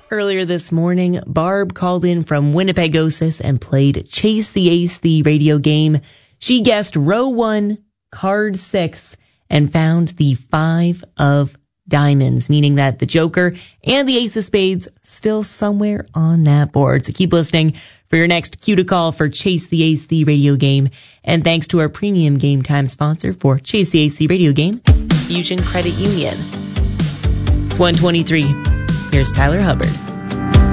Earlier this morning, Barb called in from Winnipegosis and played Chase the Ace, the radio game. She guessed row 1, card 6, and found the 5 of diamonds, meaning that the Joker and the Ace of Spades still somewhere on that board. So keep listening for your next cue to call for Chase the Ace, the radio game. And thanks to our premium game time sponsor for Chase the Ace, the radio game, Fusion Credit Union. It's 1:23. Here's Tyler Hubbard.